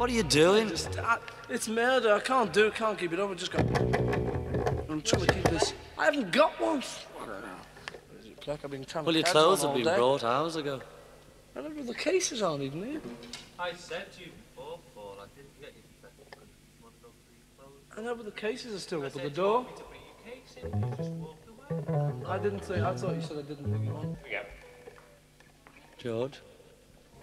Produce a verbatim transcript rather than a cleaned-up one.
What are you doing? Just, I, it's murder. I can't do it. Can't keep it up. I just got. I'm trying to keep this. I haven't got one. I don't know. Is it like I've been trying Well, to your catch clothes one have all been day. brought hours ago. I don't know the cases on, even here. I said to you before, Paul, I didn't get you to want to go through your clothes. I know, but the cases are still I up at said, the "Do you door. want me to bring your cakes in?" You just walked away. I didn't say. I thought you said I didn't bring you one. Yeah. George?